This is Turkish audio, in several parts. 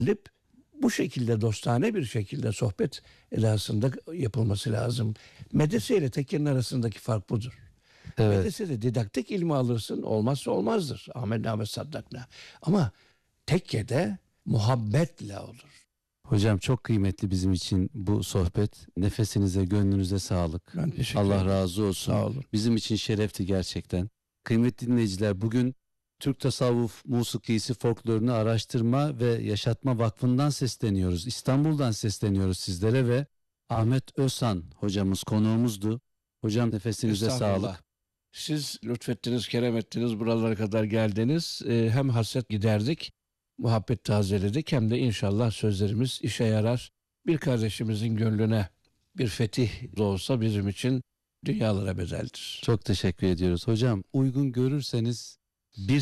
bu şekilde dostane bir şekilde sohbet edasında yapılması lazım. Medrese ile tekkenin arasındaki fark budur. Evet. Medresede didaktik ilmi alırsın, olmazsa olmazdır. Ahmet Saddak'la. Ama tekkede muhabbetle olur. Hocam çok kıymetli bizim için bu sohbet. Nefesinize, gönlünüze sağlık. Ben teşekkür Allah ederim. razı olsun. Sağ olun. Bizim için şerefti gerçekten. Kıymetli dinleyiciler, bugün Türk Tasavvuf Musikisi Folklorunu Araştırma ve Yaşatma Vakfı'ndan sesleniyoruz. İstanbul'dan sesleniyoruz sizlere ve Ahmet Özhan hocamız konuğumuzdu. Hocam nefesinize Estağfurullah. sağlık. Siz lütfettiniz, kerem ettiniz, buralara kadar geldiniz. Hem hasret giderdik, muhabbet tazeledik, hem de inşallah sözlerimiz işe yarar. Bir kardeşimizin gönlüne bir fetih de olsa bizim için dünyalara bedeldir. Çok teşekkür ediyoruz. Hocam uygun görürseniz bir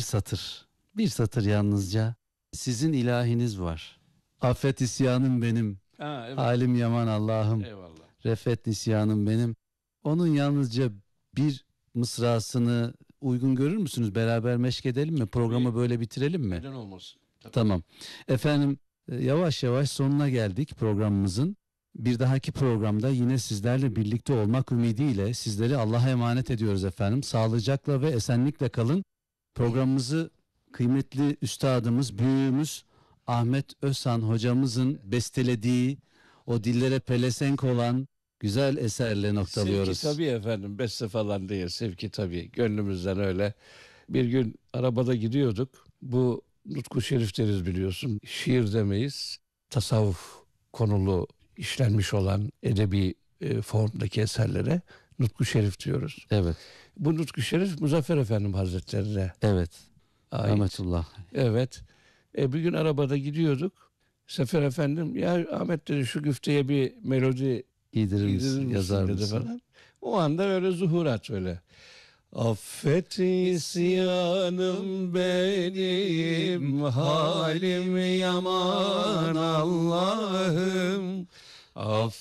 satır yalnızca sizin ilahiniz var. Affet isyanım benim, Ha, evet. halim yaman Allah'ım, Eyvallah. refet nisyanım benim. Onun yalnızca bir mısrasını uygun görür müsünüz? Beraber meşk edelim mi? Programı böyle bitirelim mi? Neden olmasın? Tabii. Tamam. Efendim yavaş yavaş sonuna geldik programımızın. Bir dahaki programda yine sizlerle birlikte olmak ümidiyle sizleri Allah'a emanet ediyoruz efendim. Sağlıcakla ve esenlikle kalın. Programımızı kıymetli üstadımız, büyüğümüz Ahmet Özhan hocamızın bestelediği, o dillere pelesenk olan güzel eserle noktalıyoruz. Sevki tabii efendim, beste falan değil, sevki tabii, gönlümüzden öyle. Bir gün arabada gidiyorduk, bu Nutku Şerif deriz, biliyorsun, şiir demeyiz, tasavvuf konulu işlenmiş olan edebi formdaki eserlere Nutku Şerif diyoruz. Evet, Bu Nutku Şerif Muzaffer Efendim Hazretlerine evet. ait. Rahmetullah. Evet. Bir gün arabada gidiyorduk. Sefer Efendim, ya Ahmet dedi, şu güfteye bir melodi Giydirir giydirir misin, misin yazar dedi mısın? falan. O anda öyle zuhurat öyle. Affet isyanım benim, halim yaman Allah'ım. Affet